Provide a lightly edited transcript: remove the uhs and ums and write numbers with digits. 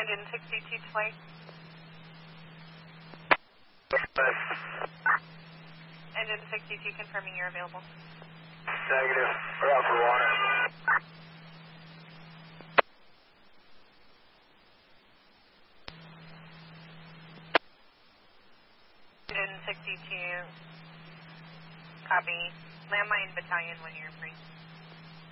Engine 62 flight. Engine 62 confirming you're available. Negative. We're out for water. Engine 62. Copy. Landmine battalion when you're free.